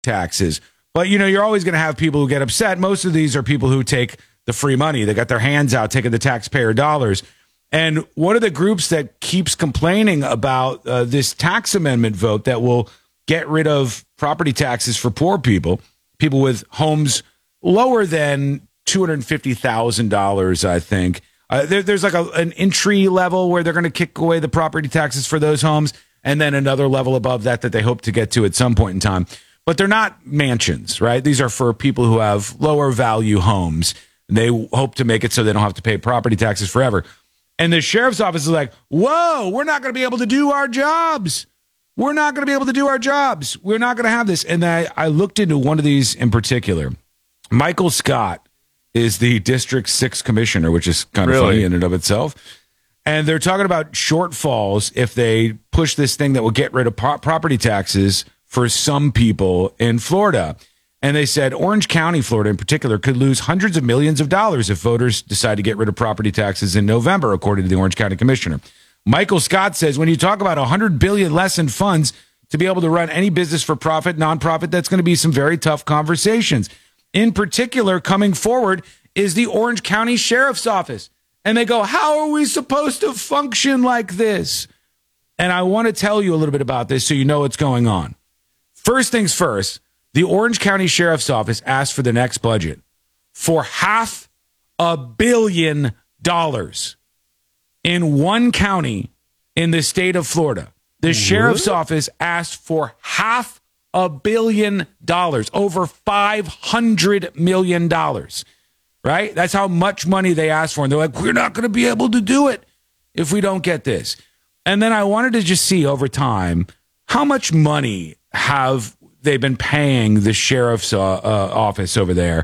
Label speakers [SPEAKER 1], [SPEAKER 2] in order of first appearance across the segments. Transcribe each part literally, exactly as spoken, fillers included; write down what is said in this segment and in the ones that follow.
[SPEAKER 1] taxes. But, you know, you're always going to have people who get upset. Most of these are people who take the free money. They got their hands out taking the taxpayer dollars. And one of the groups that keeps complaining about uh, this tax amendment vote that will get rid of property taxes for poor people, people with homes lower than two hundred fifty thousand dollars, I think. Uh, there, there's like a, an entry level where they're going to kick away the property taxes for those homes, and then another level above that that they hope to get to at some point in time. But they're not mansions, right? These are for people who have lower value homes. They hope to make it so they don't have to pay property taxes forever. And the sheriff's office is like, whoa, we're not going to be able to do our jobs. We're not going to be able to do our jobs. We're not going to have this. And I, I looked into one of these in particular. Michael Scott is the District six commissioner, which is kind of really funny in and of itself. And they're talking about shortfalls if they push this thing that will get rid of pro- property taxes for some people in Florida. And they said Orange County, Florida in particular, could lose hundreds of millions of dollars if voters decide to get rid of property taxes in November, according to the Orange County commissioner. Michael Scott says when you talk about one hundred billion dollars less in funds to be able to run any business for profit, nonprofit, that's going to be some very tough conversations. In particular, coming forward is the Orange County Sheriff's Office. And they go, how are we supposed to function like this? And I want to tell you a little bit about this so you know what's going on. First things first, the Orange County Sheriff's Office asked for the next budget for half a billion dollars in one county in the state of Florida. The what? Sheriff's Office asked for half a billion dollars, over five hundred million dollars, right? That's how much money they asked for. And they're like, we're not going to be able to do it if we don't get this. And then I wanted to just see over time, how much money have they've been paying the sheriff's uh, uh, office over there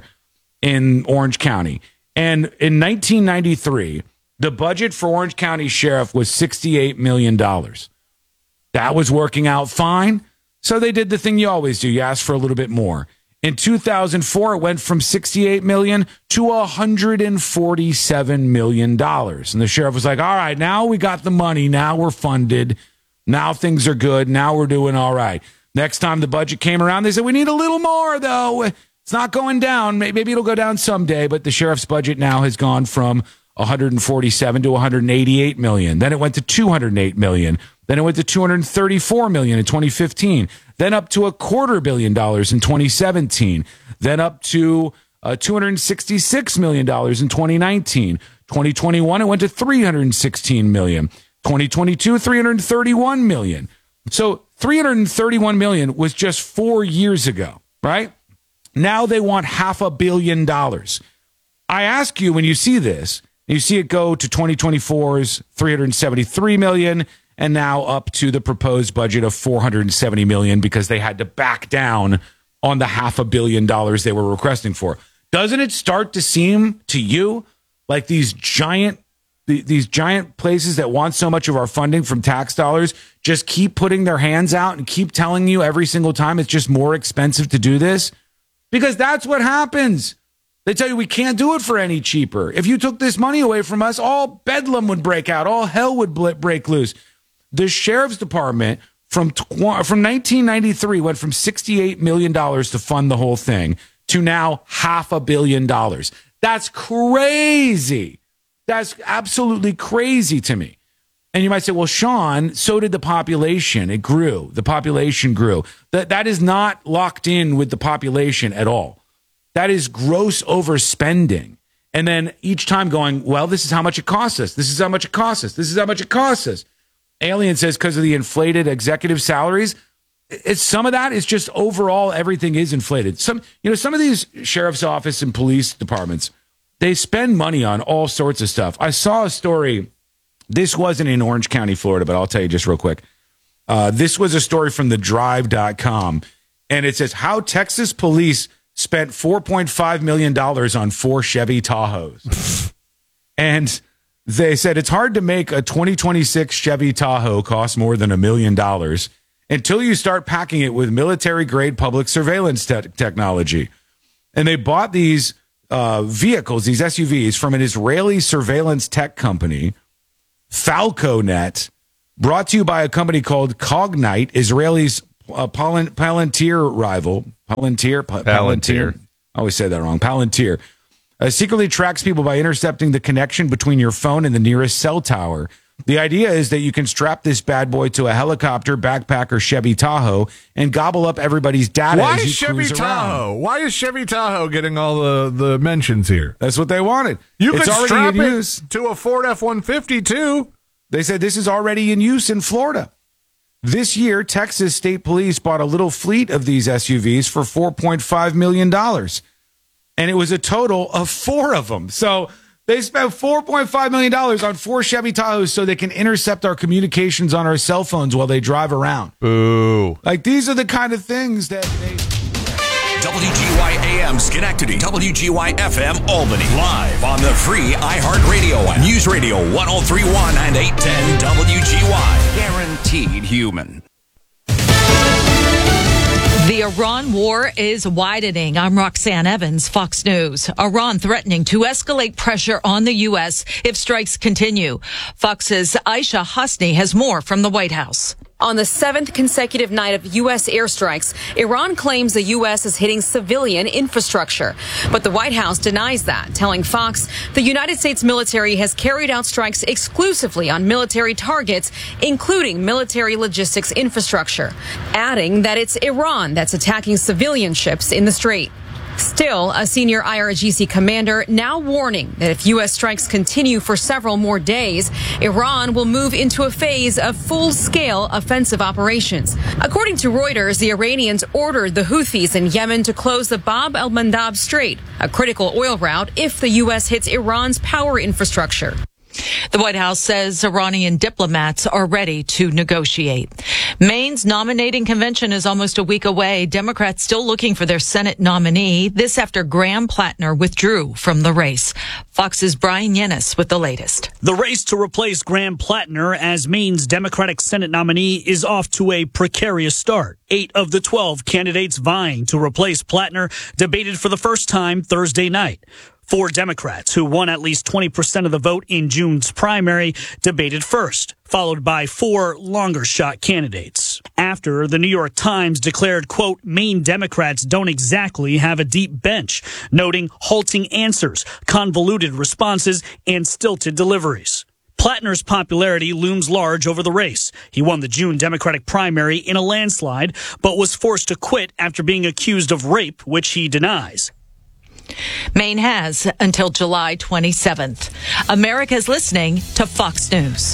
[SPEAKER 1] in Orange County. And in nineteen ninety-three, the budget for Orange County Sheriff was sixty-eight million dollars. That was working out fine. So they did the thing you always do. You ask for a little bit more. In two thousand four, it went from sixty-eight million dollars to one hundred forty-seven million dollars. And the sheriff was like, all right, now we got the money. Now we're funded. Now things are good. Now we're doing all right. Next time the budget came around, they said, we need a little more, though. It's not going down. Maybe it'll go down someday, but the sheriff's budget now has gone from one hundred forty-seven to one hundred eighty-eight million. Then it went to two hundred eight million. Then it went to two hundred thirty-four million in twenty fifteen. Then up to a quarter billion dollars in twenty seventeen. Then up to uh, two hundred sixty-six million dollars in twenty nineteen. twenty twenty-one, it went to three hundred sixteen million. twenty twenty-two, three hundred thirty-one million. So three hundred thirty-one million was just four years ago, right? Now they want half a billion dollars. I ask you, when you see this, you see it go to twenty twenty-four's three hundred seventy-three million and now up to the proposed budget of four hundred seventy million because they had to back down on the half a billion dollars they were requesting for. Doesn't it start to seem to you like these giant these giant places that want so much of our funding from tax dollars just keep putting their hands out and keep telling you every single time it's just more expensive to do this? Because that's what happens. They tell you we can't do it for any cheaper. If you took this money away from us, all bedlam would break out. All hell would break loose. The sheriff's department from tw- from nineteen ninety-three went from sixty-eight million dollars to fund the whole thing to now half a billion dollars. That's crazy. That's absolutely crazy to me. And you might say, well, Sean, so did the population. It grew. The population grew. That that is not locked in with the population at all. That is gross overspending. And then each time going, well, this is how much it costs us. This is how much it costs us. This is how much it costs us. Alien says because of the inflated executive salaries. It's some of that is just overall everything is inflated. Some, you know, some of these sheriff's office and police departments, they spend money on all sorts of stuff. I saw a story. This wasn't in Orange County, Florida, but I'll tell you just real quick. Uh, this was a story from the drive dot com, and it says how Texas police spent four point five million dollars on four Chevy Tahoes. And they said it's hard to make a twenty twenty-six Chevy Tahoe cost more than a million dollars until you start packing it with military-grade public surveillance te- technology. And they bought these uh, vehicles, these S U Vs, from an Israeli surveillance tech company, FalcoNet, brought to you by a company called Cognite, Israelis uh, Palin- Palantir rival, Palantir, pa- Palantir,
[SPEAKER 2] Palantir.
[SPEAKER 1] I always say that wrong, Palantir, uh, secretly tracks people by intercepting the connection between your phone and the nearest cell tower. The idea is that you can strap this bad boy to a helicopter, backpack, or Chevy Tahoe and gobble up everybody's data
[SPEAKER 2] Why
[SPEAKER 1] as you
[SPEAKER 2] is Chevy
[SPEAKER 1] cruise
[SPEAKER 2] Tahoe?
[SPEAKER 1] around.
[SPEAKER 2] Why is Chevy Tahoe getting all the, the mentions here?
[SPEAKER 1] That's what they wanted.
[SPEAKER 2] You
[SPEAKER 1] it's
[SPEAKER 2] could
[SPEAKER 1] already
[SPEAKER 2] strap
[SPEAKER 1] in
[SPEAKER 2] it
[SPEAKER 1] use.
[SPEAKER 2] to a Ford F one fifty too.
[SPEAKER 1] They said this is already in use in Florida. This year, Texas State Police bought a little fleet of these S U Vs for four point five million dollars. And it was a total of four of them. So they spent four point five million dollars on four Chevy Tahoes so they can intercept our communications on our cell phones while they drive around.
[SPEAKER 2] Boo.
[SPEAKER 1] Like, these are the kind of things that they...
[SPEAKER 3] W G Y A M Schenectady, W G Y F M Albany, live on the free iHeartRadio app. News Radio one oh three point one and eight ten W G Y. Guaranteed human.
[SPEAKER 4] The Iran war is widening. I'm Roxanne Evans, Fox News. Iran threatening to escalate pressure on the U S if strikes continue. Fox's Aisha Hasni has more from the White House.
[SPEAKER 5] On the seventh consecutive night of U S airstrikes, Iran claims the U S is hitting civilian infrastructure. But the White House denies that, telling Fox the United States military has carried out strikes exclusively on military targets, including military logistics infrastructure, adding that it's Iran that's attacking civilian ships in the Strait. Still, a senior I R G C commander now warning that if U S strikes continue for several more days, Iran will move into a phase of full-scale offensive operations. According to Reuters, the Iranians ordered the Houthis in Yemen to close the Bab el-Mandab Strait, a critical oil route, if the U S hits Iran's power infrastructure.
[SPEAKER 4] The White House says Iranian diplomats are ready to negotiate. Maine's nominating convention is almost a week away. Democrats still looking for their Senate nominee. This after Graham Plattner withdrew from the race. Fox's Brian Yennis with the latest.
[SPEAKER 6] The race to replace Graham Plattner as Maine's Democratic Senate nominee is off to a precarious start. Eight of the twelve candidates vying to replace Plattner debated for the first time Thursday night. Four Democrats, who won at least twenty percent of the vote in June's primary, debated first, followed by four longer-shot candidates. After, the New York Times declared, quote, Maine Democrats don't exactly have a deep bench, noting halting answers, convoluted responses, and stilted deliveries. Plattner's popularity looms large over the race. He won the June Democratic primary in a landslide, but was forced to quit after being accused of rape, which he denies.
[SPEAKER 4] Maine has until July twenty-seventh. America's listening to Fox News.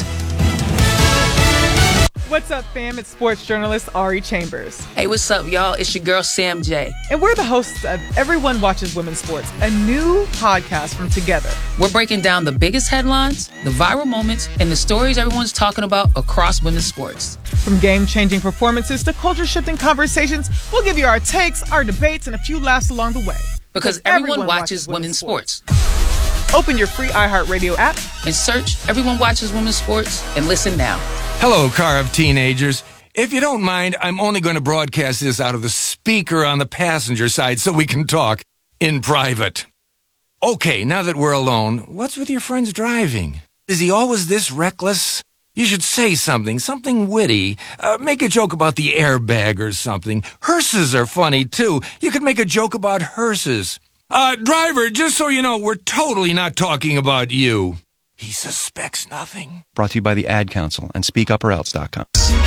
[SPEAKER 7] What's up, fam? It's sports journalist Ari Chambers.
[SPEAKER 8] Hey, what's up, y'all? It's your girl, Sam J.
[SPEAKER 7] And we're the hosts of Everyone Watches Women's Sports, a new podcast from Together.
[SPEAKER 8] We're breaking down the biggest headlines, the viral moments, and the stories everyone's talking about across women's sports.
[SPEAKER 7] From game-changing performances to culture-shifting conversations, we'll give you our takes, our debates, and a few laughs along the way.
[SPEAKER 8] Because everyone, everyone watches, watches women's sports.
[SPEAKER 7] sports. Open your free iHeartRadio app
[SPEAKER 8] and search Everyone Watches Women's Sports and listen now.
[SPEAKER 9] Hello, car of teenagers. If you don't mind, I'm only going to broadcast this out of the speaker on the passenger side so we can talk in private. Okay, now that we're alone, what's with your friend's driving? Is he always this reckless? You should say something, something witty. Uh, make a joke about the airbag or something. Hearses are funny, too. You could make a joke about hearses. Uh, driver, just so you know, we're totally not talking about you. He suspects nothing.
[SPEAKER 10] Brought to you by the Ad Council and speak up or else dot com.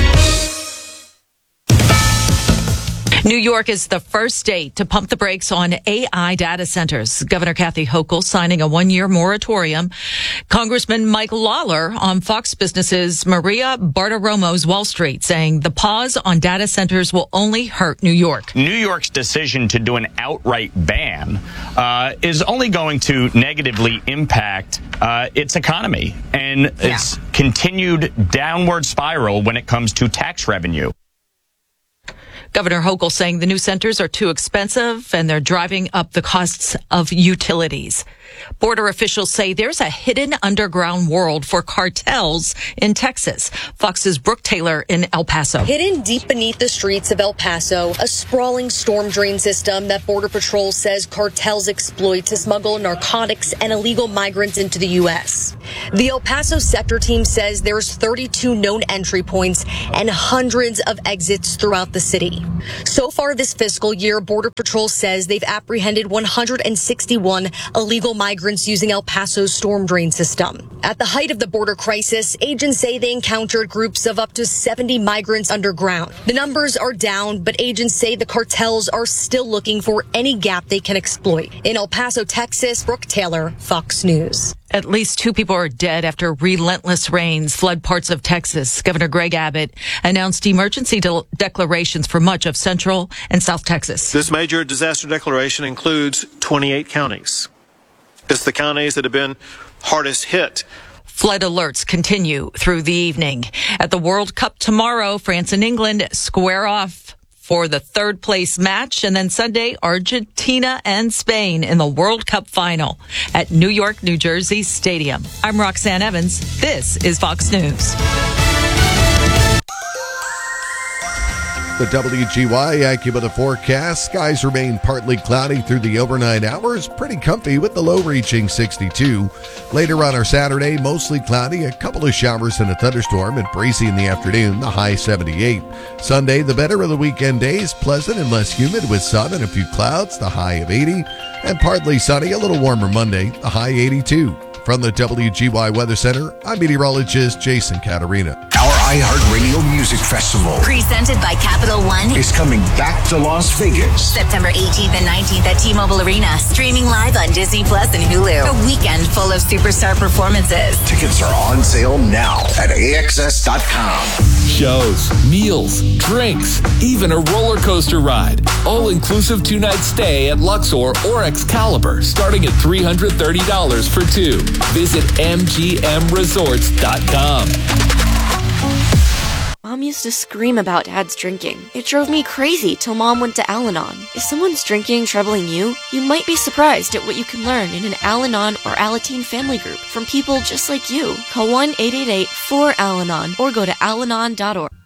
[SPEAKER 4] New York is the first state to pump the brakes on A I data centers. Governor Kathy Hochul signing a one-year moratorium. Congressman Mike Lawler on Fox Business's Maria Bartiromo's Wall Street saying the pause on data centers will only hurt New York.
[SPEAKER 11] New York's decision to do an outright ban uh, is only going to negatively impact uh, its economy and yeah. its continued downward spiral when it comes to tax revenue.
[SPEAKER 4] Governor Hochul saying the new centers are too expensive and they're driving up the costs of utilities. Border officials say there's a hidden underground world for cartels in Texas. Fox's Brooke Taylor in El Paso.
[SPEAKER 12] Hidden deep beneath the streets of El Paso, a sprawling storm drain system that Border Patrol says cartels exploit to smuggle narcotics and illegal migrants into the U S. The El Paso sector team says there's thirty-two known entry points and hundreds of exits throughout the city. So far this fiscal year, Border Patrol says they've apprehended one hundred sixty-one illegal migrants using El Paso's storm drain system. At the height of the border crisis, agents say they encountered groups of up to seventy migrants underground. The numbers are down, but agents say the cartels are still looking for any gap they can exploit. In El Paso, Texas, Brooke Taylor, Fox News.
[SPEAKER 4] At least two people are dead after relentless rains flood parts of Texas. Governor Greg Abbott announced emergency de- declarations for much of Central and South Texas.
[SPEAKER 13] This major disaster declaration includes twenty-eight counties. It's the counties that have been hardest hit.
[SPEAKER 4] Flood alerts continue through the evening. At the World Cup tomorrow, France and England square off for the third place match. And then Sunday, Argentina and Spain in the World Cup final at New York, New Jersey Stadium. I'm Roxanne Evans. This is Fox News.
[SPEAKER 14] The W G Y AccuWeather forecast. Skies remain partly cloudy through the overnight hours. Pretty comfy with the low reaching sixty-two. Later on our Saturday, mostly cloudy, a couple of showers and a thunderstorm, and breezy in the afternoon, the high seventy-eight. Sunday, the better of the weekend days, pleasant and less humid with sun and a few clouds, the high of eighty. And partly sunny, a little warmer Monday, the high eighty-two. From the W G Y Weather Center, I'm meteorologist Jason Caterina.
[SPEAKER 3] Our iHeartRadio Music Festival,
[SPEAKER 15] presented by Capital One,
[SPEAKER 3] is coming back to Las Vegas.
[SPEAKER 15] September eighteenth and nineteenth at T-Mobile Arena. Streaming live on Disney Plus and Hulu. A weekend full of superstar performances.
[SPEAKER 3] Tickets are on sale now at A X S dot com.
[SPEAKER 16] Shows, meals, drinks, even a roller coaster ride. All-inclusive two-night stay at Luxor or Excalibur, starting at three hundred thirty dollars for two. Visit M G M resorts dot com.
[SPEAKER 17] Mom used to scream about Dad's drinking. It drove me crazy till Mom went to Al-Anon. If someone's drinking troubling you, you might be surprised at what you can learn in an Al-Anon or Alateen family group from people just like you. Call one eight eight eight four Al Anon or go to al anon dot org.